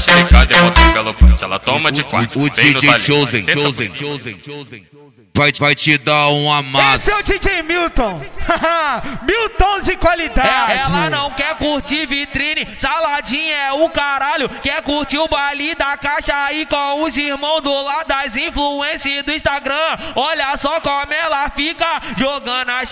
xerecada e bota pelo punch. Ela toma de quatro. O DJ Chosen vai te dar um amasso. Esse é o DJ Milton. Milton de qualidade. Ela não quer curtir vitrine, saladinha é o caralho. Quer curtir o baile da caixa aí com os irmãos do lado das influências do Instagram. Olha só como ela fica jogando a